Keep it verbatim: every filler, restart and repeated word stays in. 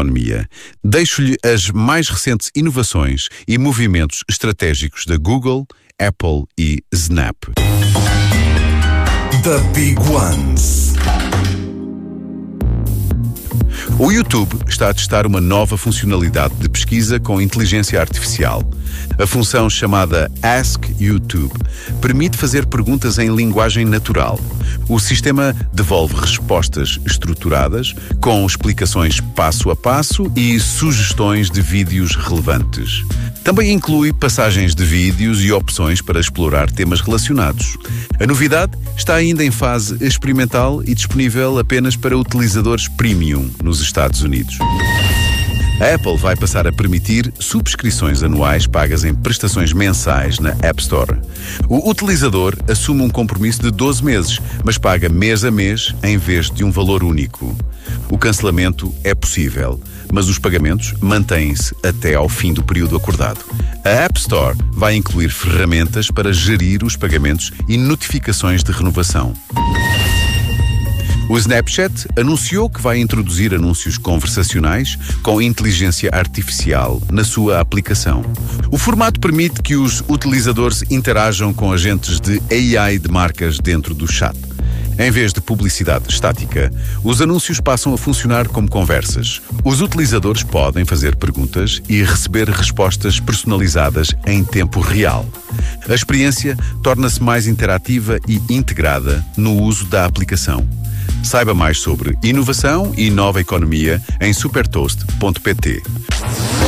economia. Deixo-lhe as mais recentes inovações e movimentos estratégicos da Google, Apple e Snap. The Big Ones. O YouTube está a testar uma nova funcionalidade de pesquisa com inteligência artificial. A função chamada Ask YouTube permite fazer perguntas em linguagem natural. O sistema devolve respostas estruturadas, com explicações passo a passo e sugestões de vídeos relevantes. Também inclui passagens de vídeos e opções para explorar temas relacionados. A novidade está ainda em fase experimental e disponível apenas para utilizadores premium nos Estados Unidos. A Apple vai passar a permitir subscrições anuais pagas em prestações mensais na App Store. O utilizador assume um compromisso de doze meses, mas paga mês a mês em vez de um valor único. O cancelamento é possível, mas os pagamentos mantêm-se até ao fim do período acordado. A App Store vai incluir ferramentas para gerir os pagamentos e notificações de renovação. O Snapchat anunciou que vai introduzir anúncios conversacionais com inteligência artificial na sua aplicação. O formato permite que os utilizadores interajam com agentes de A I de marcas dentro do chat. Em vez de publicidade estática, os anúncios passam a funcionar como conversas. Os utilizadores podem fazer perguntas e receber respostas personalizadas em tempo real. A experiência torna-se mais interativa e integrada no uso da aplicação. Saiba mais sobre inovação e nova economia em supertoast ponto pt.